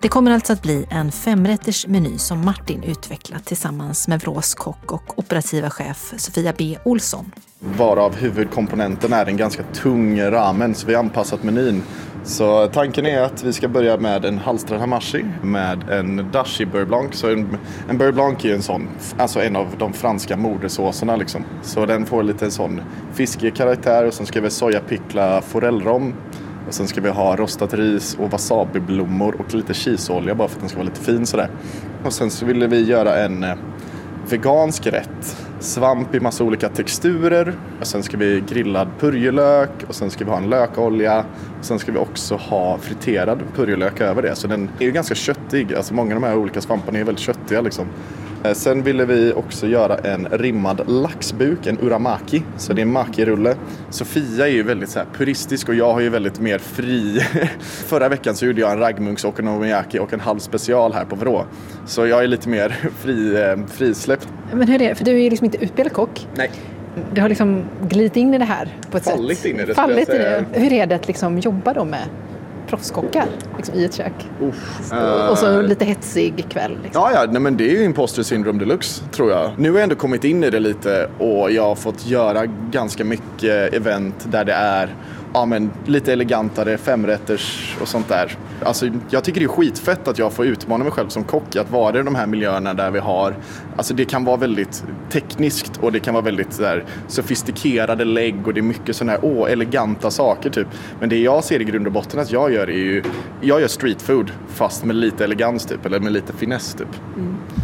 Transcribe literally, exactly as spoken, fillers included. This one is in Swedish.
Det kommer alltså att bli en femrätters meny som Martin utvecklat tillsammans med Vrås kock och operativa chef Sofia B. Olsson. Varav huvudkomponenten är en ganska tung ramen, så vi har anpassat menyn. Så tanken är att vi ska börja med en halstrad hamashi med en dashi beurre blanc. Så en, en beurre blanc är en sån, alltså en av de franska modersåserna liksom. Så den får lite en sån fiskig karaktär, och sen ska vi soja pickla forellrom. Och sen ska vi ha rostat ris och wasabiblommor och lite cheeseolja bara för att den ska vara lite fin sådär. Och sen så ville vi göra en vegansk rätt. Svamp i massa olika texturer. Och sen ska vi grillad purjolök. Och sen ska vi ha en lökolja. Och sen ska vi också ha friterad purjolök över det. Så den är ju ganska köttig. Alltså många av de här olika svamparna är väldigt köttiga liksom. Sen ville vi också göra en rimmad laxbuk, en uramaki. Så det är en maki-rulle. Sofia är ju väldigt så här puristisk och jag har ju väldigt mer fri. Förra veckan så gjorde jag en raggmunks okonomiyaki och en halv special här på Vrå. Så jag är lite mer fri, frisläppt. Men hur är det? För du är ju liksom inte utbildad kock. Nej. Du har liksom glidit in i det här på ett Fallit sätt. in i det. Fallit i det. Hur är det att liksom jobba då med proffskockar liksom, i ett kök? Uff. Och, och så lite hetsig kväll. Liksom. Ja, ja nej, men det är ju imposter syndrome deluxe, tror jag. Nu har jag ändå kommit in i det lite och jag har fått göra ganska mycket event där det är ja, men, lite elegantare, femrätters och sånt där. Alltså, jag tycker det är skitfett att jag får utmana mig själv som kock, att vara i de här miljöerna där vi har, alltså det kan vara väldigt tekniskt och det kan vara väldigt så där, sofistikerade lägg och det är mycket sådana här åh, eleganta saker typ. Men det jag ser i grund och botten att jag gör är ju, jag gör street food fast med lite elegans typ, eller med lite finess typ. Mm.